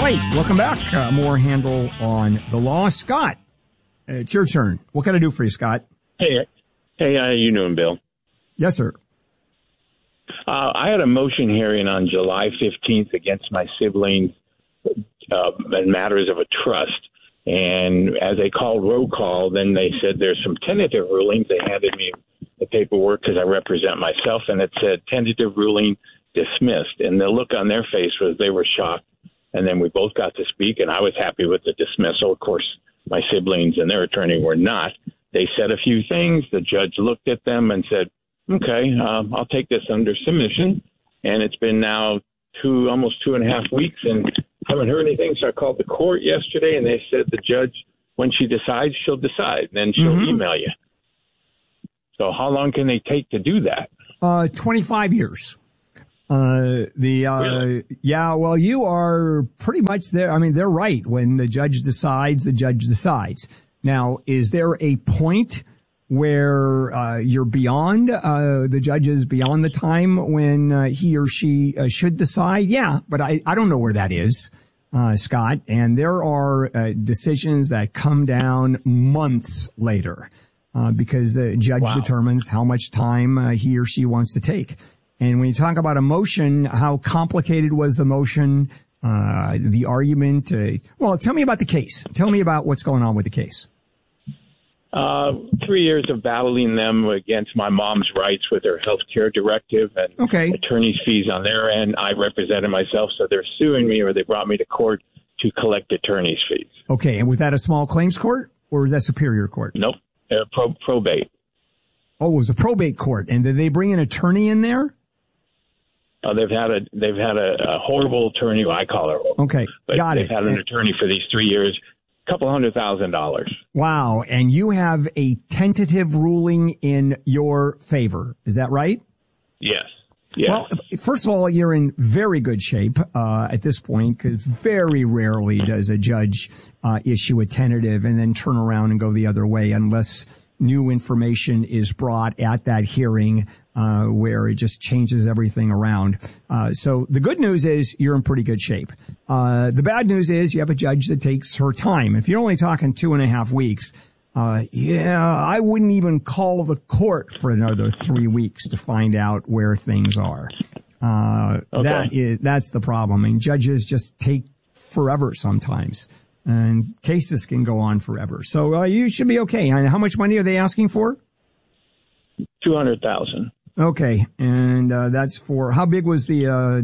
right, welcome back. More Handel on the law. Scott, it's your turn. What can I do for you, Scott? Hey, how you doing, Bill? Yes, sir. I had a motion hearing on July 15th against my siblings in matters of a trust. And as they called roll call, then they said there's some tentative rulings. They handed me the paperwork because I represent myself, and it said tentative ruling dismissed. And the look on their face was they were shocked. And then we both got to speak, and I was happy with the dismissal. Of course, my siblings and their attorney were not. They said a few things. The judge looked at them and said, okay, I'll take this under submission. And it's been now almost 2.5 weeks, and haven't heard anything. So I called the court yesterday, and they said the judge, when she decides, she'll decide. Then she'll email you. So how long can they take to do that? 25 years. Really? Yeah, well, you are pretty much there. I mean, they're right. When the judge decides, the judge decides. Now, is there a point where you're beyond, the judge is beyond the time when he or she should decide? Yeah, but I don't know where that is, Scott. And there are decisions that come down months later because the judge determines how much time he or she wants to take. And when you talk about a motion, how complicated was the motion, the argument? Well, tell me about the case. Tell me about what's going on with the case. 3 years of battling them against my mom's rights with her health care directive and attorney's fees on their end. I represented myself, so they're suing me, or they brought me to court to collect attorney's fees. Okay, and was that a small claims court, or was that superior court? Nope, probate. Oh, it was a probate court. And did they bring an attorney in there? They've had a horrible attorney. Well, I call her. Okay, but got it. They've had an attorney for these 3 years, $200,000. Wow, and you have a tentative ruling in your favor. Is that right? Yes. Yes. Well, first of all, you're in very good shape at this point, because very rarely does a judge issue a tentative and then turn around and go the other way unless new information is brought at that hearing where it just changes everything around. So the good news is you're in pretty good shape. The bad news is you have a judge that takes her time. If you're only talking 2.5 weeks, I wouldn't even call the court for another 3 weeks to find out where things are. That's the problem. And judges just take forever sometimes. And cases can go on forever. So you should be okay. And how much money are they asking for? $200,000. Okay. And that's for, how big was the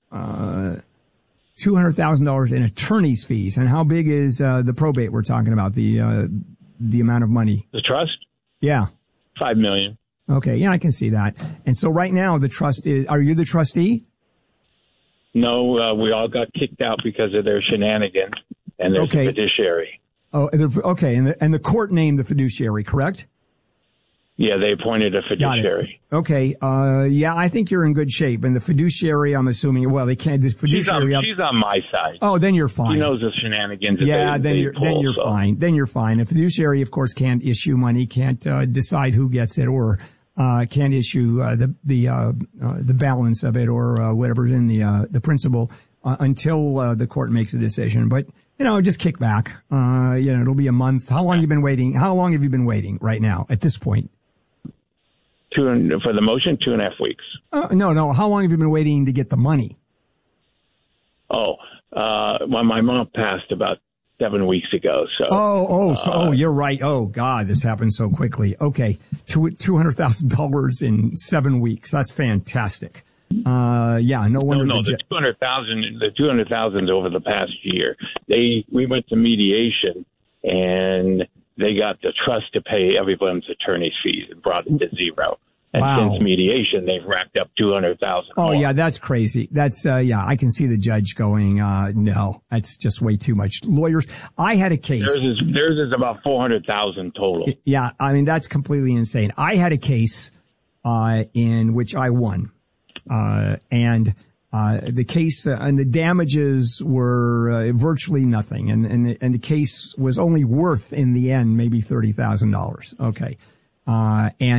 $200,000 in attorney's fees? And how big is the probate we're talking about, the amount of money? The trust? Yeah. $5 million. Okay. Yeah, I can see that. And so right now the trust is, are you the trustee? No, we all got kicked out because of their shenanigans. And there's a fiduciary. Oh, okay. And the court named the fiduciary, correct? Yeah, they appointed a fiduciary. Okay. Yeah, I think you're in good shape. And the fiduciary, I'm assuming, well, they can't, the fiduciary. She's on my side. Oh, then you're fine. She knows the shenanigans. Yeah, then you're fine. Then you're fine. A fiduciary, of course, can't issue money, can't decide who gets it, or can't issue the balance of it, or whatever's in the principal until the court makes a decision. But just kick back. It'll be a month. How long have you been waiting? How long have you been waiting right now at this point? For the motion, 2.5 weeks. No. How long have you been waiting to get the money? Well, my mom passed about 7 weeks ago. So. You're right. Oh God, this happened so quickly. Okay. $200,000 in 7 weeks. That's fantastic. Yeah, no wonder. No, the $200,000 over the past year. We went to mediation, and they got the trust to pay everyone's attorney's fees and brought it to zero. And since mediation, they've racked up $200,000. Oh, yeah, that's crazy. That's I can see the judge going, no, that's just way too much. Lawyers, I had a case. Theirs is about $400,000 total. Yeah, I mean, that's completely insane. I had a case in which I won. And the case and the damages were virtually nothing, and the case was only worth in the end maybe $30,000. Okay, and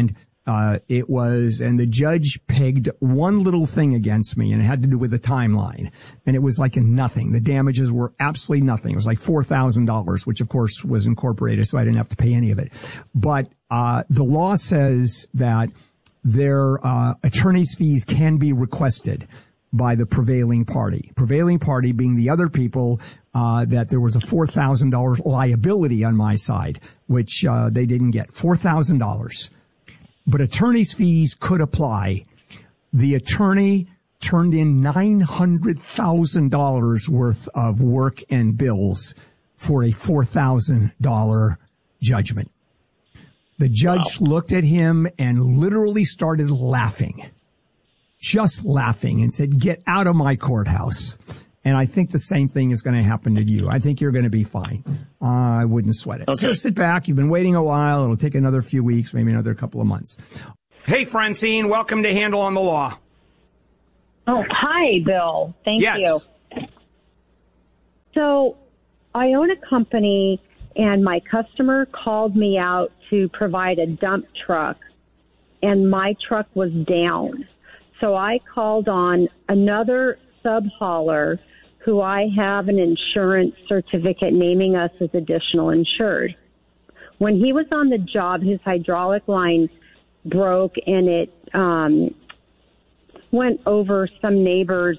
And the judge pegged one little thing against me, and it had to do with the timeline. And it was like nothing. The damages were absolutely nothing. It was like $4,000, which of course was incorporated, so I didn't have to pay any of it. But, the law says that their, attorney's fees can be requested by the prevailing party being the other people, that there was a $4,000 liability on my side, which, they didn't get. $4,000. But attorney's fees could apply. The attorney turned in $900,000 worth of work and bills for a $4,000 judgment. The judge looked at him and literally started laughing, just laughing, and said, "Get out of my courthouse." And I think the same thing is going to happen to you. I think you're going to be fine. I wouldn't sweat it. Okay. So sit back. You've been waiting a while. It'll take another few weeks, maybe another couple of months. Hey, Francine, welcome to Handle on the Law. Oh, hi, Bill. Thank you. So I own a company, and my customer called me out to provide a dump truck, and my truck was down. So I called on another sub-hauler who I have an insurance certificate naming us as additional insured. When he was on the job, his hydraulic line broke, and it went over some neighbor's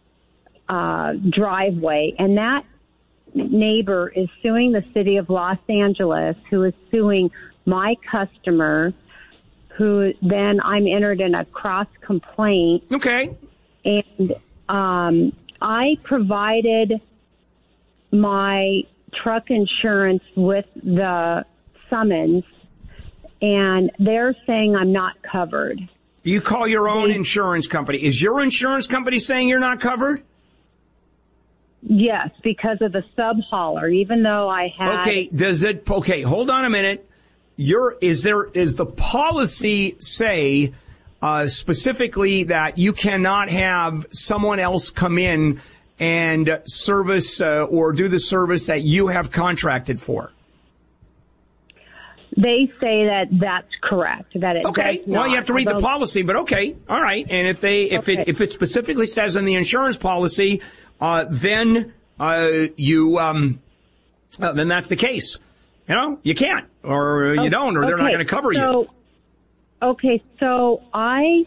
driveway. And that neighbor is suing the city of Los Angeles, who is suing my customer, who then I'm entered in a cross complaint. Okay. And I provided my truck insurance with the summons, and they're saying I'm not covered. You call your own insurance company. Is your insurance company saying you're not covered? Yes, because of the sub-hauler, even though I had... Okay, hold on a minute. Is the policy say specifically that you cannot have someone else come in and service or do the service that you have contracted for? They say that that's correct. That it okay. Does not. Well, you have to read the policy, but okay, all right. And if it specifically says in the insurance policy, then that's the case. You know, you can't, or you don't, or they're not going to cover you. Okay, so I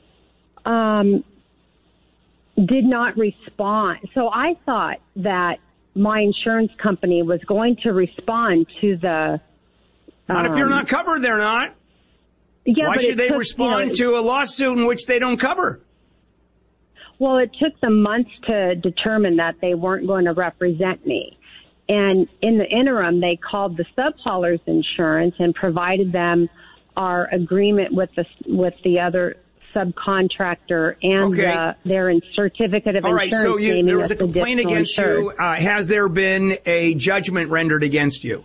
did not respond. So I thought that my insurance company was going to respond to the... Not if you're not covered, they're not. Yeah, why should they respond to a lawsuit in which they don't cover? Well, it took them months to determine that they weren't going to represent me. And in the interim, they called the sub-haulers insurance and provided them our agreement with the other subcontractor and their certificate of insurance. All right, so there was a complaint against you. Has there been a judgment rendered against you?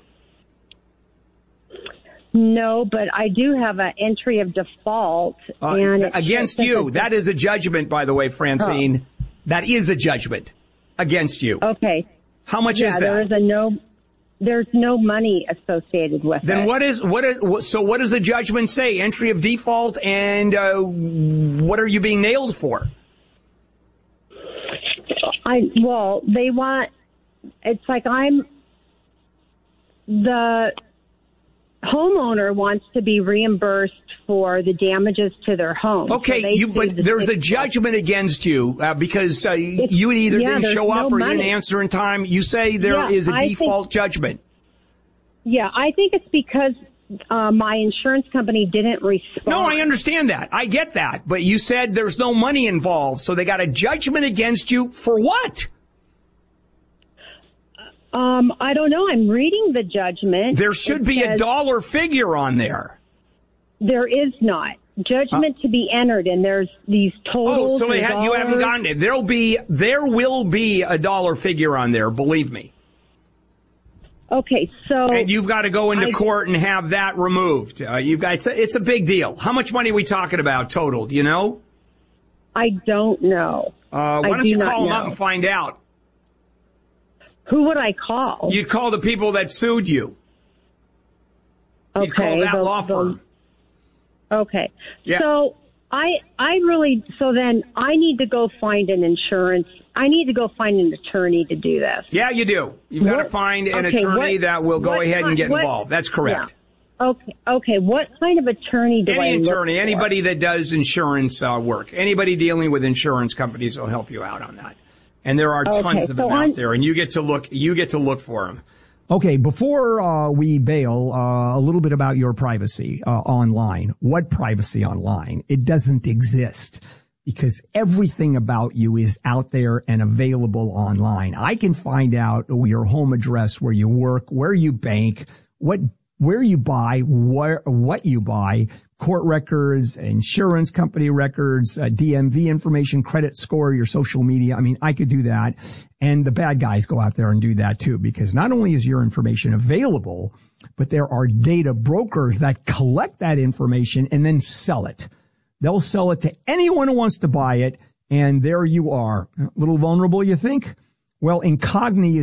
No, but I do have an entry of default. And against you. That is a judgment, by the way, Francine. Oh. That is a judgment against you. Okay. How much is that? There's no money associated with it. Then what does the judgment say? Entry of default, and what are you being nailed for? They want, it's like the homeowner wants to be reimbursed for the damages to their home. Okay, but there's a judgment against you because you either didn't show up or you didn't answer in time. You say there is a default judgment. Yeah, I think it's because my insurance company didn't respond. No, I understand that. I get that. But you said there's no money involved, so they got a judgment against you for what? I don't know. I'm reading the judgment. There should be a dollar figure on there. There is not. Judgment to be entered, and there's these totals. Oh, so you haven't gotten it. There will be a dollar figure on there, believe me. Okay, so... And you've got to go into court and have that removed. It's a big deal. How much money are we talking about total? Do you know? I don't know. Why don't you call them up and find out? Who would I call? You'd call the people that sued you. Okay, you'd call that law firm. Okay. Yeah. So so then I need to go find an insurance. I need to go find an attorney to do this. Yeah, you do. You've got to find an attorney that will go ahead and get involved. That's correct. Yeah. Okay. What kind of attorney do I look for? Any attorney, anybody that does insurance work, anybody dealing with insurance companies will help you out on that. And there are tons of them out there, and you get to look for them. Okay, before we bail, a little bit about your privacy online. What privacy online? It doesn't exist because everything about you is out there and available online. I can find out your home address, where you work, where you bank, where you buy, what you buy, court records, insurance company records, DMV information, credit score, your social media. I mean, I could do that. And the bad guys go out there and do that too, because not only is your information available, but there are data brokers that collect that information and then sell it. They'll sell it to anyone who wants to buy it. And there you are. A little vulnerable, you think? Well, Incogni